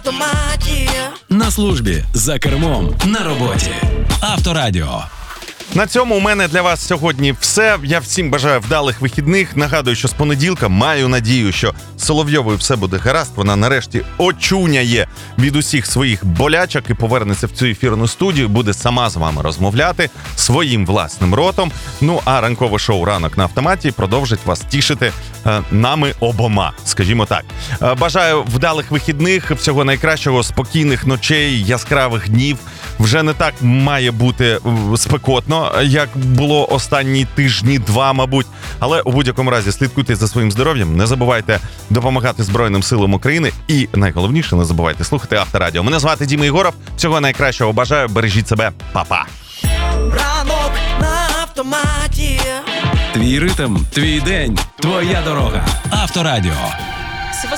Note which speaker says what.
Speaker 1: автоматі.
Speaker 2: На службі, за кермом, на роботі. Авторадіо.
Speaker 3: На цьому у мене для вас сьогодні все. Я всім бажаю вдалих вихідних. Нагадую, що з понеділка маю надію, що з Соловйовою все буде гаразд. Вона нарешті очуняє від усіх своїх болячок і повернеться в цю ефірну студію. Буде сама з вами розмовляти своїм власним ротом. Ну, а ранкове шоу «Ранок на автоматі» продовжить вас тішити нами обома, скажімо так. Бажаю вдалих вихідних, всього найкращого, спокійних ночей, яскравих днів. Вже не так має бути спекотно, як було останні тижні-два, мабуть. Але у будь-якому разі слідкуйте за своїм здоров'ям, не забувайте допомагати Збройним силам України і, найголовніше, не забувайте слухати Авторадіо. Мене звати Діма Єгоров. Всього найкращого бажаю, бережіть себе, па-па.
Speaker 1: Ранок на автоматі.
Speaker 2: Твій ритм, твій день, твоя дорога. Авторадіо.